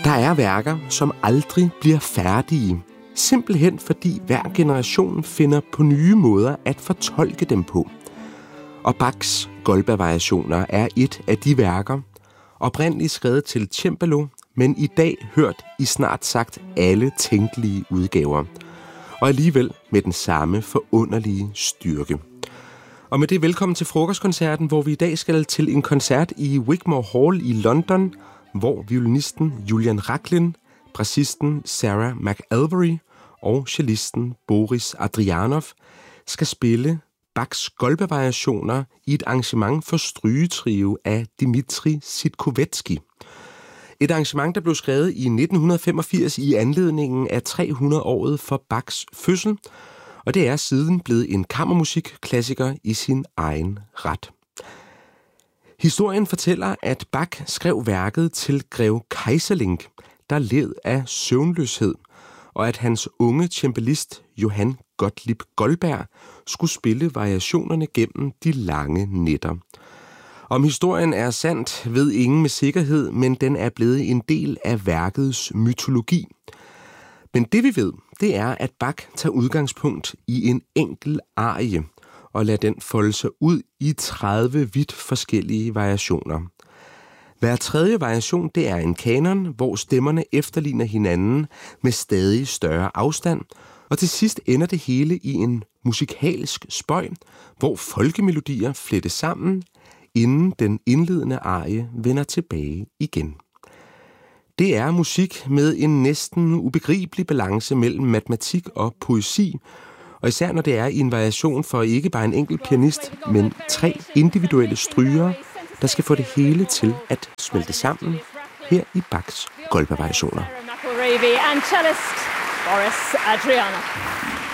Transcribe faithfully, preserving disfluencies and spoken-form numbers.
Der er værker, som aldrig bliver færdige. Simpelthen fordi hver generation finder på nye måder at fortolke dem på. Og Bachs Goldberg-variationer er et af de værker, oprindeligt skrevet til cembalo, men i dag hørt i snart sagt alle tænkelige udgaver. Og alligevel med den samme forunderlige styrke. Og med det velkommen til frokostkoncerten, hvor vi i dag skal til en koncert i Wigmore Hall i London, hvor violinisten Julian Rachlin, bassisten Sarah McAlvery og cellisten Boris Adrianov skal spille Bachs Goldberg-variationer i et arrangement for strygetrio af Dmitri Sitkovetsky. Et arrangement, der blev skrevet i nitten femogfirs i anledningen af tre hundrede-året for Bachs fødsel, og det er siden blevet en kammermusikklassiker i sin egen ret. Historien fortæller, at Bach skrev værket til grev Keyserlingk, der led af søvnløshed, og at hans unge cembalist Johann Gottlieb Goldberg skulle spille variationerne gennem de lange nætter. Om historien er sandt, ved ingen med sikkerhed, men den er blevet en del af værkets mytologi. Men det vi ved, det er, at Bach tager udgangspunkt i en enkel arie og lader den folde sig ud i tredive vidt forskellige variationer. Hver tredje variation, det er en kanon, hvor stemmerne efterligner hinanden med stadig større afstand, og til sidst ender det hele i en musikalsk spøg, hvor folkemelodier flettes sammen, inden den indledende arie vender tilbage igen. Det er musik med en næsten ubegribelig balance mellem matematik og poesi, og især når det er i en variation for ikke bare en enkelt pianist, men tre individuelle strygere, der skal få det hele til at smelte sammen her i Bachs Goldberg-variationer. And cellist Boris Adrianov.